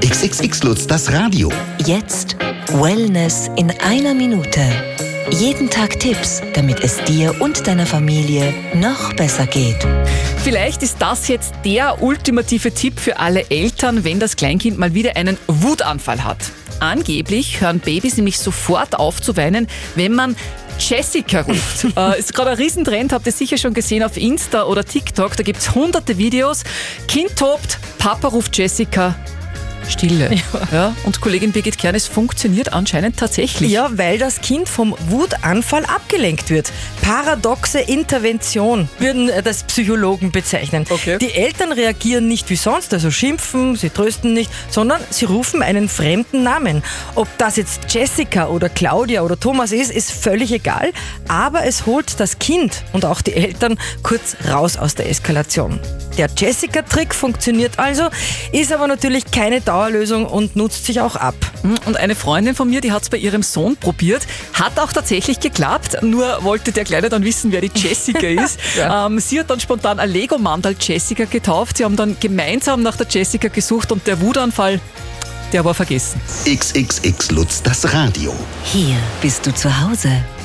XXX Lutz, das Radio. Jetzt Wellness in einer Minute. Jeden Tag Tipps, damit es dir und deiner Familie noch besser geht. Vielleicht ist das jetzt der ultimative Tipp für alle Eltern, wenn das Kleinkind mal wieder einen Wutanfall hat. Angeblich hören Babys nämlich sofort auf zu weinen, wenn man Jessica ruft. Ist gerade ein Riesentrend, habt ihr sicher schon gesehen auf Insta oder TikTok. Da gibt es hunderte Videos. Kind tobt, Papa ruft Jessica. Stille. Ja, und Kollegin Birgit Kern, es funktioniert anscheinend tatsächlich. Ja, weil das Kind vom Wutanfall abgelenkt wird. Paradoxe Intervention würden das Psychologen bezeichnen. Okay. Die Eltern reagieren nicht wie sonst, also schimpfen, sie trösten nicht, sondern sie rufen einen fremden Namen. Ob das jetzt Jessica oder Claudia oder Thomas ist völlig egal, aber es holt das Kind und auch die Eltern kurz raus aus der Eskalation. Der Jessica-Trick funktioniert also, ist aber natürlich keine Dauerlösung und nutzt sich auch ab. Und eine Freundin von mir, die hat es bei ihrem Sohn probiert, hat auch tatsächlich geklappt, nur wollte der Kleine dann wissen, wer die Jessica ist. Ja. Sie hat dann spontan ein Lego-Mandal Jessica getauft, sie haben dann gemeinsam nach der Jessica gesucht und der Wutanfall, der war vergessen. XXX Lutz, das Radio. Hier bist du zu Hause.